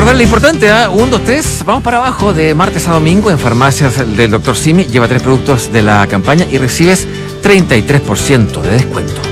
Recordar lo importante, 1, 2, 3, vamos para abajo de martes a domingo en farmacias del Dr. Simi. Lleva 3 productos de la campaña y recibes 33% de descuento.